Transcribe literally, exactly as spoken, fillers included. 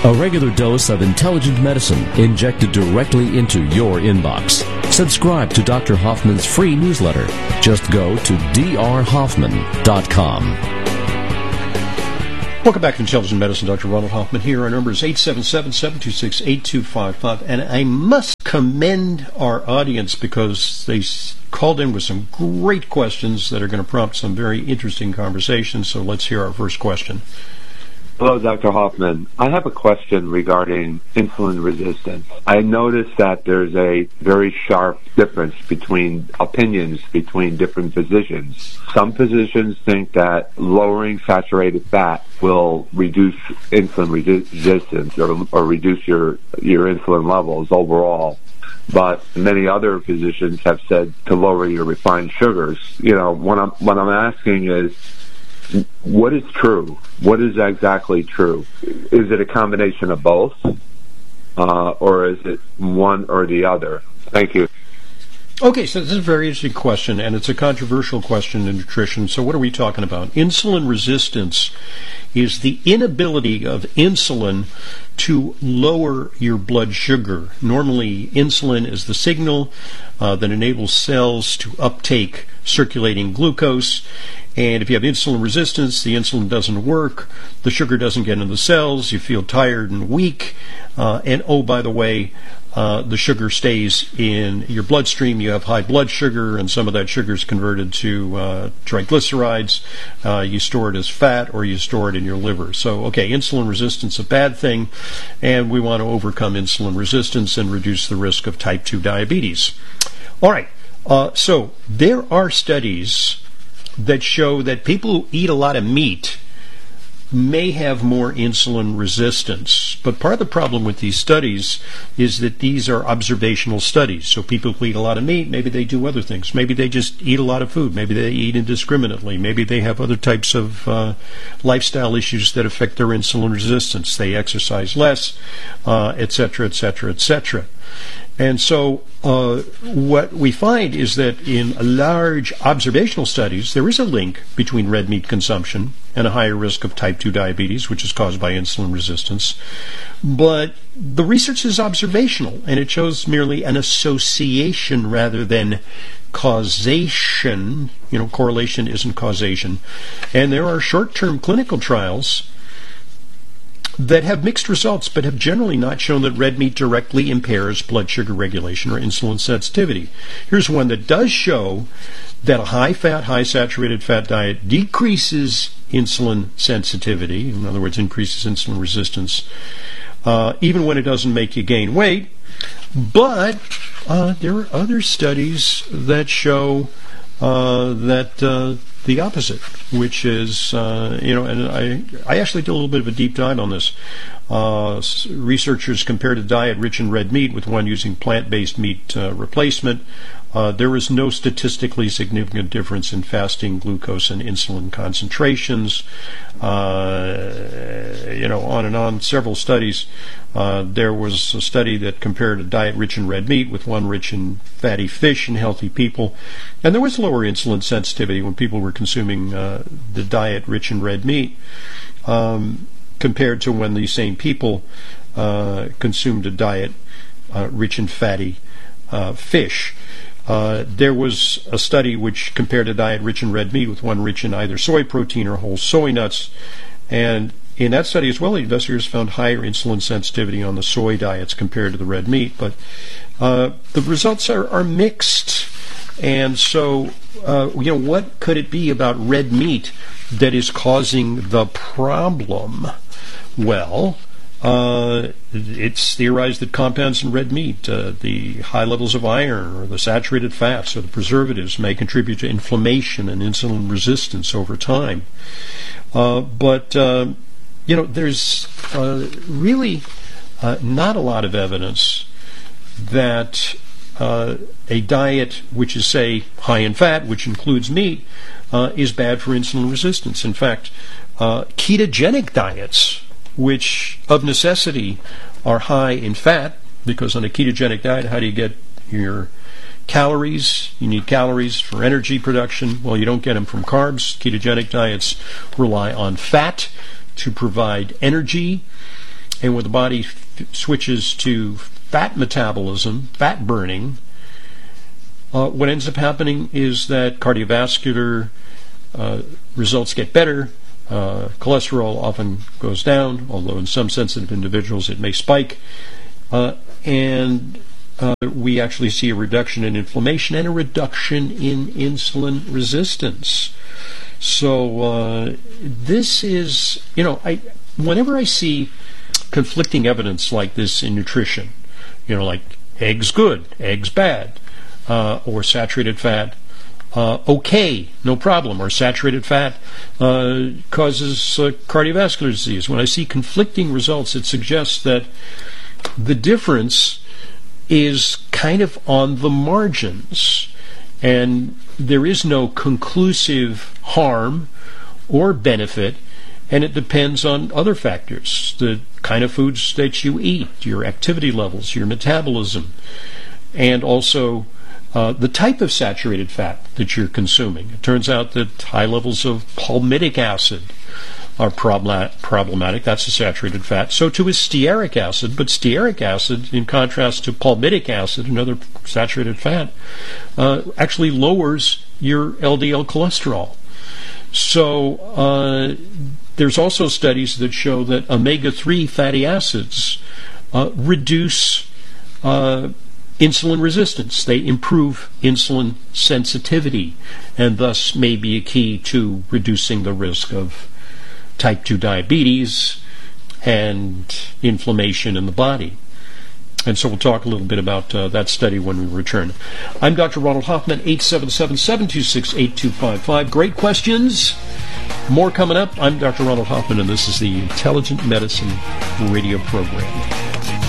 A regular dose of intelligent medicine injected directly into your inbox. Subscribe to Doctor Hoffman's free newsletter. Just go to d r hoffman dot com. Welcome back to Intelligent Medicine. Doctor Ronald Hoffman here. Our number is eight seven seven, seven two six, eight two five five. And I must commend our audience because they called in with some great questions that are going to prompt some very interesting conversations. So let's hear our first question. Hello, Doctor Hoffman. I have a question regarding insulin resistance. I noticed that there's a very sharp difference between opinions between different physicians. Some physicians think that lowering saturated fat will reduce insulin resistance or, or reduce your, your insulin levels overall. But many other physicians have said to lower your refined sugars. You know, what I'm, what I'm asking is, what is true? What is exactly true? Is it a combination of both? Uh, or is it one or the other? Thank you. Okay, so this is a very interesting question, and it's a controversial question in nutrition. So what are we talking about? Insulin resistance is the inability of insulin to lower your blood sugar. Normally, insulin is the signal uh, that enables cells to uptake circulating glucose. And if you have insulin resistance, the insulin doesn't work, the sugar doesn't get into the cells, you feel tired and weak, uh, and oh, by the way, uh, the sugar stays in your bloodstream. You have high blood sugar, and some of that sugar is converted to uh, triglycerides. Uh, you store it as fat, or you store it in your liver. So, okay, insulin resistance is a bad thing, and we want to overcome insulin resistance and reduce the risk of type two diabetes. All right, uh, so there are studies that show that people who eat a lot of meat may have more insulin resistance. But part of the problem with these studies is that these are observational studies. So people who eat a lot of meat, maybe they do other things. Maybe they just eat a lot of food. Maybe they eat indiscriminately. Maybe they have other types of uh, lifestyle issues that affect their insulin resistance. They exercise less, uh, et cetera, et cetera, et cetera. And so uh, what we find is that in large observational studies, there is a link between red meat consumption and a higher risk of type two diabetes, which is caused by insulin resistance. But the research is observational, and it shows merely an association rather than causation. You know, correlation isn't causation. And there are short-term clinical trials that have mixed results, but have generally not shown that red meat directly impairs blood sugar regulation or insulin sensitivity. Here's one that does show that a high-fat, high-saturated fat diet decreases insulin sensitivity, in other words, increases insulin resistance, uh, even when it doesn't make you gain weight. But uh, there are other studies that show uh, that uh, the opposite, which is, uh, you know, and I, I actually did a little bit of a deep dive on this. Uh, researchers compared a diet rich in red meat with one using plant-based meat uh, replacement. Uh, there was no statistically significant difference in fasting glucose and insulin concentrations. Uh, you know, on and on, several studies. Uh, there was a study that compared a diet rich in red meat with one rich in fatty fish in healthy people. And there was lower insulin sensitivity when people were consuming uh, the diet rich in red meat um, compared to when these same people uh, consumed a diet uh, rich in fatty uh, fish. Uh, there was a study which compared a diet rich in red meat with one rich in either soy protein or whole soy nuts. And in that study as well, the investigators found higher insulin sensitivity on the soy diets compared to the red meat. But uh, the results are, are mixed. And so, uh, you know, what could it be about red meat that is causing the problem? Well, Uh, it's theorized that compounds in red meat, uh, the high levels of iron or the saturated fats or the preservatives, may contribute to inflammation and insulin resistance over time. Uh, but, uh, you know, there's uh, really uh, not a lot of evidence that uh, a diet which is, say, high in fat, which includes meat, uh, is bad for insulin resistance. In fact, uh, ketogenic diets, which of necessity are high in fat, because on a ketogenic diet, how do you get your calories? You need calories for energy production. Well, you don't get them from carbs. Ketogenic diets rely on fat to provide energy. and when the body f- switches to fat metabolism, fat burning, uh, what ends up happening is that cardiovascular uh, results get better. Uh, cholesterol often goes down, although in some sensitive individuals it may spike. Uh, and uh, we actually see a reduction in inflammation and a reduction in insulin resistance. So uh, this is, you know, I whenever I see conflicting evidence like this in nutrition, you know, like eggs good, eggs bad, uh, or saturated fat, uh, okay, no problem, or saturated fat uh, causes uh, cardiovascular disease. When I see conflicting results, it suggests that the difference is kind of on the margins, and there is no conclusive harm or benefit, and it depends on other factors, the kind of foods that you eat, your activity levels, your metabolism, and also uh, the type of saturated fat that you're consuming. It turns out that high levels of palmitic acid are problematic. That's a saturated fat. So too is stearic acid, but stearic acid, in contrast to palmitic acid, another saturated fat, uh, actually lowers your L D L cholesterol. So uh, there's also studies that show that omega three fatty acids uh, reduce uh, insulin resistance. They improve insulin sensitivity, and thus may be a key to reducing the risk of type two diabetes and inflammation in the body. And so we'll talk a little bit about uh, that study when we return. I'm Doctor Ronald Hoffman, eight seven seven, seven two six, eight two five five. Great questions. More coming up. I'm Doctor Ronald Hoffman, and this is the Intelligent Medicine Radio Program.